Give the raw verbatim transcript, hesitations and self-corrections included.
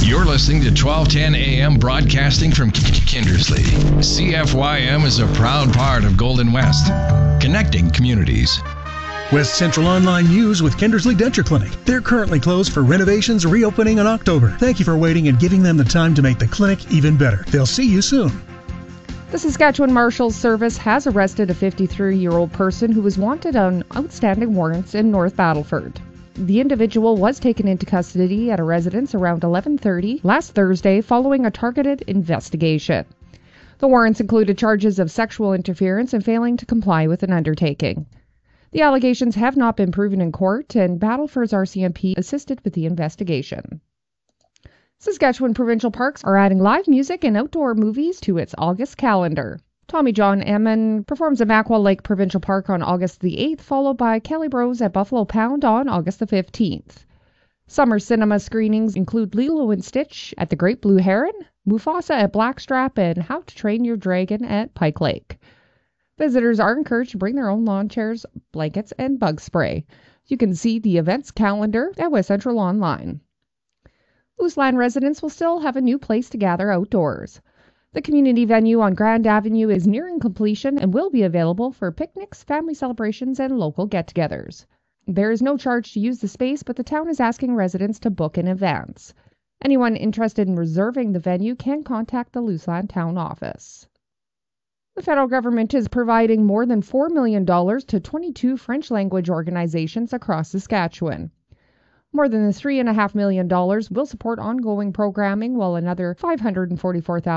You're listening to twelve ten A M broadcasting from Kindersley. C F Y M is a proud part of Golden West, connecting communities. West Central Online News with Kindersley Denture Clinic. They're currently closed for renovations, reopening in October. Thank you for waiting and giving them the time to make the clinic even better. They'll see you soon. The Saskatchewan Marshals Service has arrested a fifty-three-year-old person who was wanted on outstanding warrants in North Battleford. The individual was taken into custody at a residence around eleven thirty last Thursday following a targeted investigation. The warrants included charges of sexual interference and failing to comply with an undertaking. The allegations have not been proven in court, and Battleford's R C M P assisted with the investigation. Saskatchewan Provincial Parks are adding live music and outdoor movies to its August calendar. Tommy John Emmon performs at Mackwell Lake Provincial Park on August the eighth, followed by Kelly Bros at Buffalo Pound on August the fifteenth. Summer cinema screenings include Lilo and Stitch at the Great Blue Heron, Mufasa at Blackstrap, and How to Train Your Dragon at Pike Lake. Visitors are encouraged to bring their own lawn chairs, blankets, and bug spray. You can see the events calendar at West Central Online. Ooseland residents will still have a new place to gather outdoors. The community venue on Grand Avenue is nearing completion and will be available for picnics, family celebrations, and local get-togethers. There is no charge to use the space, but the town is asking residents to book in advance. Anyone interested in reserving the venue can contact the Ooseland Town Office. The federal government is providing more than four million dollars to twenty-two French-language organizations across Saskatchewan. More than the three point five million dollars will support ongoing programming, while another five hundred forty-four thousand dollars